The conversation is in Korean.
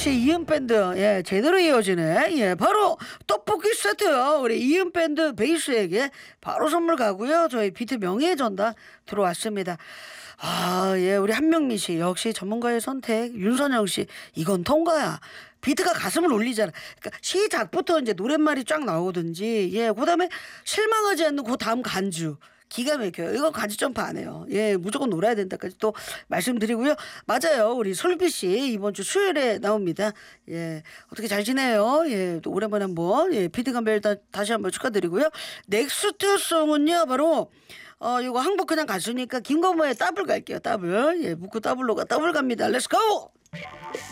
씨 이은 밴드 예 제대로 이어지네. 예 바로 떡볶이 세트요. 우리 이은 밴드 베이스에게 바로 선물 가고요. 저희 비트 명예의 전당 들어왔습니다. 아, 예, 우리 한명미 씨 역시 전문가의 선택. 윤선영 씨 이건 통과야. 비트가 가슴을 울리잖아. 그러니까 시작부터 이제 노랫말이 쫙 나오든지 예, 그다음에 실망하지 않는 그 다음 간주. 기가 막혀요. 이건 간지 점프 안 해요. 예, 무조건 놀아야 된다까지 또 말씀드리고요. 맞아요. 우리 솔비 씨 이번 주 수요일에 나옵니다. 예, 어떻게 잘 지내요? 예, 또 오랜만에 한번 예, 피디 감별 다시 한번 축하드리고요. 넥스트 송은요 바로 이거 한국 그냥 갔으니까 김건모의 더블 갈게요. 더블. 예, 묻고 더블로 가. 더블 갑니다. 렛츠고!